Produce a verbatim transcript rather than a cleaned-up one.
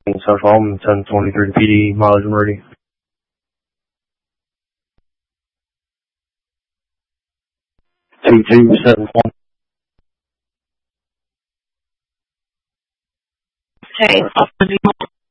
Central Home, ten twenty-three P D, mileage and ready. two two seven one. Okay,